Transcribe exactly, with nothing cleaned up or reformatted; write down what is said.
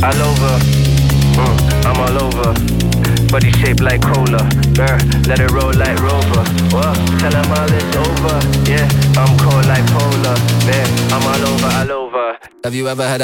all over. Mm, I'm all over. Body shaped like cola. Brr, let it roll like Rover. What? Tell them all it's over. Yeah, I'm cold like polar. Man, I'm all over, all over. Have you ever had